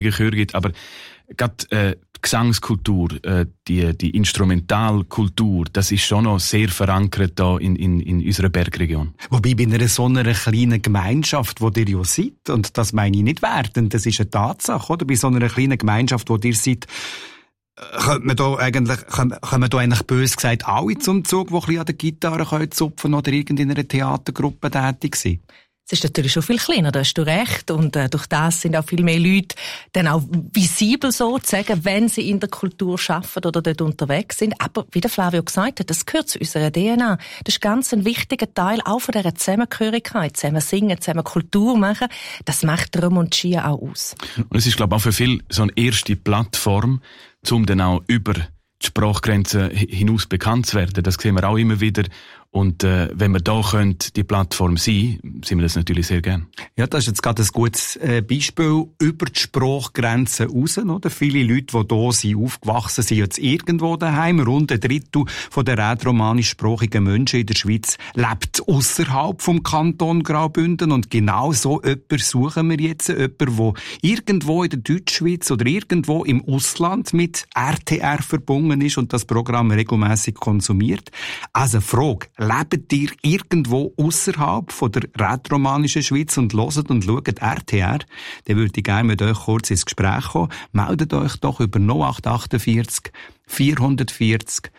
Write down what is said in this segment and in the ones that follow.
Chöre gibt, aber gerade die Gesangskultur, die Instrumentalkultur, das ist schon noch sehr verankert da in unserer Bergregion. Wobei bei einer so einer kleinen Gemeinschaft, wo ihr ja seid, und das meine ich nicht wertend, das ist eine Tatsache, oder? Bei so einer kleinen Gemeinschaft, wo ihr seid, kommen da eigentlich bös gesagt alle zum Zug, die ein bisschen an der Gitarre zupfen oder in einer Theatergruppe tätig sind? Es ist natürlich schon viel kleiner, da hast du recht. Und durch das sind auch viel mehr Leute dann auch visibel sozusagen, wenn sie in der Kultur arbeiten oder dort unterwegs sind. Aber wie der Flavio gesagt hat, das gehört zu unserer DNA. Das ist ganz ein wichtiger Teil auch von dieser Zusammengehörigkeit. Zusammen singen, zusammen Kultur machen. Das macht Rom und Chia auch aus. Und es ist, glaube ich, auch für viele so eine erste Plattform, um dann auch über die Sprachgrenzen hinaus bekannt zu werden. Das sehen wir auch immer wieder. Und wenn wir da die Plattform sein, sind wir das natürlich sehr gern. Ja, das ist jetzt gerade ein gutes Beispiel über die Sprachgrenzen raus. Oder? Viele Leute, die hier sind, aufgewachsen sind jetzt irgendwo daheim. Rund ein Drittel der rätoromanischsprachigen Menschen in der Schweiz lebt ausserhalb vom Kanton Graubünden. Und genau so jemanden suchen wir jetzt. Jemanden, der irgendwo in der Deutschschweiz oder irgendwo im Ausland mit RTR verbunden ist und das Programm regelmässig konsumiert. Also Frage: Lebt ihr irgendwo ausserhalb von der rätoromanischen Schweiz und hört und schaut RTR? Dann würde ich gerne mit euch kurz ins Gespräch kommen. Meldet euch doch über 0848 440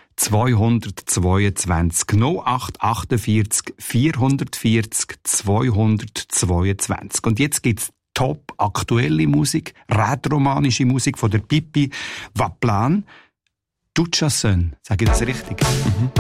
222. 0848 440 222. Und jetzt gibt's top aktuelle Musik, rätoromanische Musik von der Pippi Vaplan. Ducha Sön. Sage ich das richtig? Mhm.